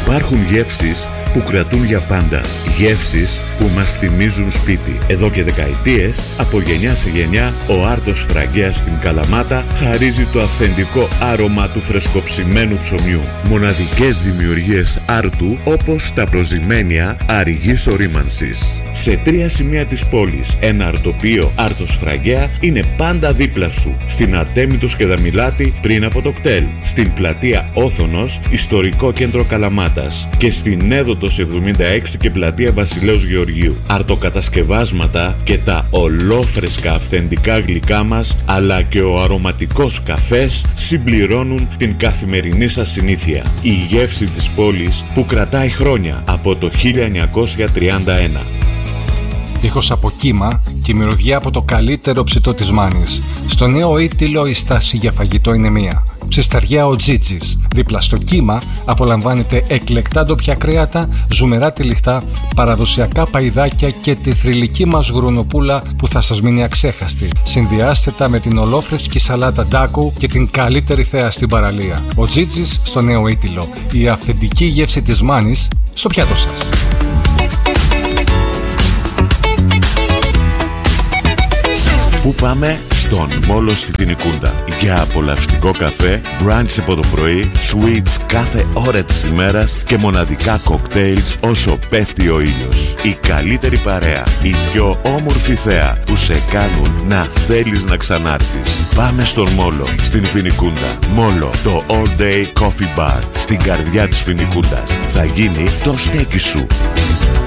Υπάρχουν γεύσεις που κρατούν για πάντα. Γεύσεις που μας θυμίζουν σπίτι. Εδώ και δεκαετίες, από γενιά σε γενιά, ο Άρτος Φραγκέας στην Καλαμάτα χαρίζει το αυθεντικό άρωμα του φρεσκοψημένου ψωμιού. Μοναδικές δημιουργίες Άρτου, όπως τα προζυμένια αργής ορίμανσης. Σε 3 σημεία της πόλης, ένα αρτοπείο Άρτος Φραγκέα είναι πάντα δίπλα σου. Στην Αρτέμιτος και Δαμιλάτη, πριν από το κτέλ. Στην πλατεία Όθωνος, ιστορικό κέντρο Καλαμάτας. Και στην Έδωτος 76 και πλατεία Βασιλέως Γεωργίου. Αρτοκατασκευάσματα και τα ολόφρεσκα αυθεντικά γλυκά μας, αλλά και ο αρωματικός καφές συμπληρώνουν την καθημερινή σας συνήθεια. Η γεύση της πόλης που κρατάει χρόνια, από το 1931. Ήχος από κύμα και η μυρωδιά από το καλύτερο ψητό της Μάνης. Στο νέο Ήττυλο η στάση για φαγητό είναι μία. Ψισταριά ο Τζίτζης. Δίπλα στο κύμα απολαμβάνετε εκλεκτά ντόπια κρέατα, ζουμερά τυλιχτά, παραδοσιακά παϊδάκια και τη θρυλική μας γουρνοπούλα που θα σας μείνει αξέχαστη. Συνδυάστε τα με την ολόφρεσκη σαλάτα ντάκου και την καλύτερη θέα στην παραλία. Ο Τζίτζης στο νέο Ήττυλο. Η αυθεντική γεύση της Μάνης στο πιάτο σας. Πού πάμε? Στον Μόλο στη Φινικούντα. Για απολαυστικό καφέ, brunch από το πρωί, sweets κάθε ώρα της ημέρας και μοναδικά κοκτέιλς όσο πέφτει ο ήλιος. Η καλύτερη παρέα, η πιο όμορφη θέα που σε κάνουν να θέλεις να ξανάρθεις. Πάμε στον Μόλο, στην Φινικούντα. Μόλο, το all day coffee bar, στην καρδιά της Φινικούντας. Θα γίνει το στέκι σου.